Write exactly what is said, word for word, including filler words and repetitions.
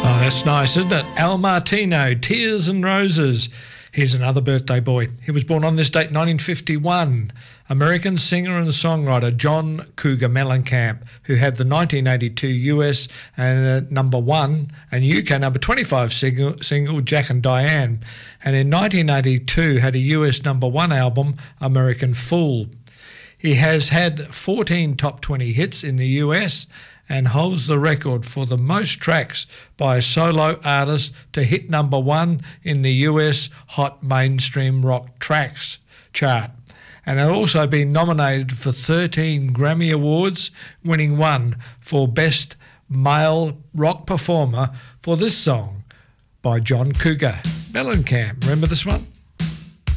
That's nice, isn't it? Al Martino, Tears and Roses. Here's another birthday boy. He was born on this date, nineteen fifty-one. American singer and songwriter John Cougar Mellencamp, who had the nineteen eighty-two U S and uh, number one and U K number twenty-five single, single Jack and Diane, and in nineteen eighty-two had a U S number one album, American Fool. He has had fourteen top twenty hits in the U S and holds the record for the most tracks by a solo artist to hit number one in the U S Hot Mainstream Rock Tracks chart, and has also been nominated for thirteen Grammy Awards, winning one for Best Male Rock Performer for this song by John Cougar Mellencamp. Remember this one?